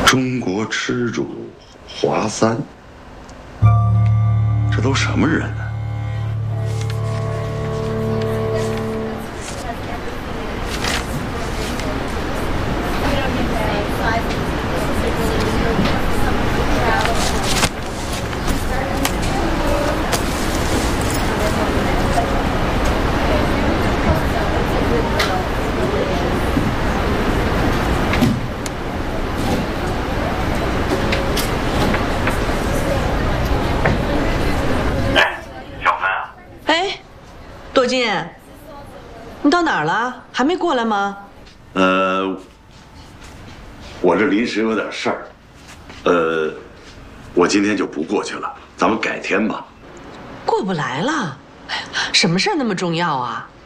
中国吃主华三，这都什么人呢？ 朵金，你到哪儿了？还没过来吗？ 我这临时有点事儿，我今天就不过去了，咱们改天吧。 过不来了？哎呀，什么事儿那么重要啊？